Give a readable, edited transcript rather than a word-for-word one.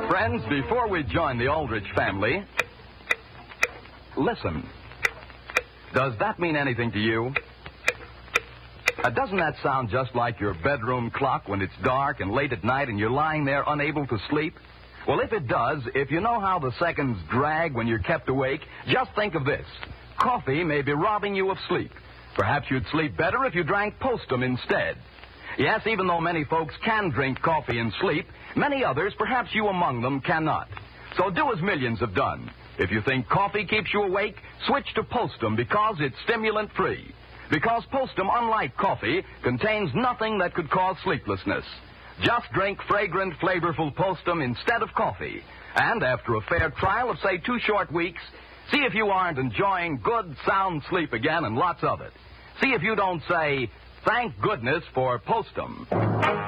Friends, before we join the Aldrich family, listen. Does that mean anything to you? Doesn't that sound just like your bedroom clock when it's dark and late at night and you're lying there unable to sleep? Well, if it does, if you know how the seconds drag when you're kept awake, just think of this. Coffee may be robbing you of sleep. Perhaps you'd sleep better if you drank Postum instead. Yes, even though many folks can drink coffee and sleep, many others, perhaps you among them, cannot. So do as millions have done. If you think coffee keeps you awake, switch to Postum because it's stimulant-free. Because Postum, unlike coffee, contains nothing that could cause sleeplessness. Just drink fragrant, flavorful Postum instead of coffee. And after a fair trial of, say, 2 short weeks, see if you aren't enjoying good, sound sleep again and lots of it. See if you don't say, thank goodness for Postum.